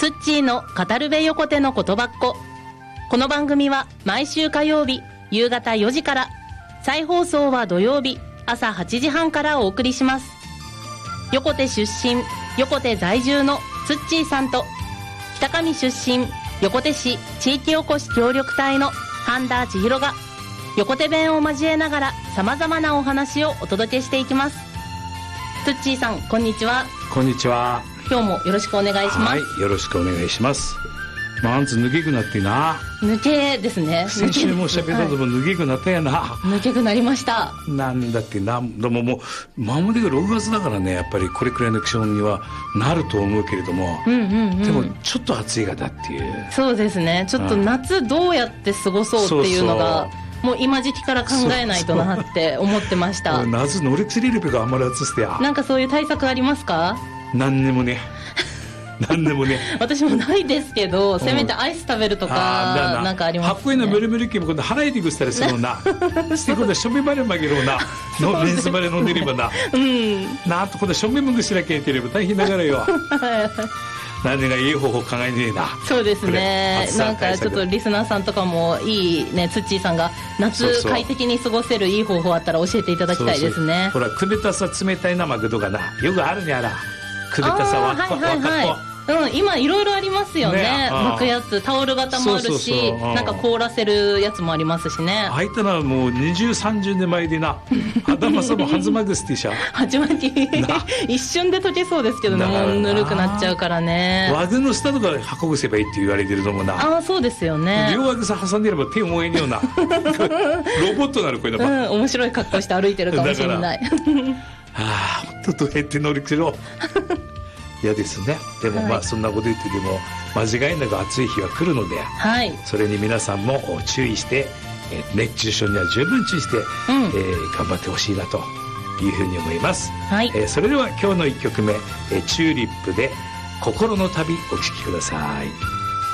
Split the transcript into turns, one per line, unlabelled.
ツッチーの語るべ横手の言葉っ子。この番組は毎週火曜日夕方4時から、再放送は土曜日朝8時半からお送りします。横手出身、横手在住のツッチーさんと、北上出身、横手市地域おこし協力隊の半田千尋が、横手弁を交えながら様々なお話をお届けしていきます。ツッチーさん、こんにちは。
こんにちは。
今日もよろしくお願いします。
はい、よろしくお願いします。まんず抜けくなってな。
抜けですね。
先週も喋ったとも抜けくなったやな。
抜けくなりました。
なんだってな。でももう守りが6月だからね、やっぱりこれくらいの気温にはなると思うけれども、でもちょっと暑いがだっていう。
そうですね。ちょっと夏どうやって過ごそうっていうのが、もう今時期から考えないとなって思ってました。
夏乗り切れるべがあんまり暑してや。
なんかそういう対策ありますか？
なんでもね。なんでもね。
私もないですけど、せめてアイス食べるとか、なんかありますね。
発酵のメルメル系も今度払いてくしたりするのな。して今度しょめばれまげろうな。のレンズバレ飲んでればな。なんと今度しょめむぐしなきゃいければ大変だからよ。何がいい方法考えねえな。
そうですね。なんかちょっとリスナーさんとかもいいね、ツッチーさんが夏快適に過ごせるいい方法あったら教えていただきたいですね。
ほら、くねたさ冷たい生ぐどがな、よくあるにゃら。くねたさわっかっ
今いろいろありますよね。巻くやつ、タオル型もあるし、なんか凍らせるやつもありますしね。
あいたらもう20、30年前でな、頭さもはずまぐすってしゃ。
はじまき一瞬で溶けそうですけどね、もうぬるくなっちゃうからね。
輪の下とか運ぶせばいいって言われてるのもな。
ああ、そうですよね。
両輪さ挟んでれば手もえんようなロボットなるこれだ。
面白い格好して歩いてるかもしれない。
ああ、ほんとどうやって乗り切ろう。嫌ですね。でもまあそんなこと言ってでも間違いなく暑い日は来るので、それに皆さんも注意して、熱中症には十分注意して、頑張ってほしいなというふうに思います。それでは今日の1曲目、チューリップで心の旅お聴きください。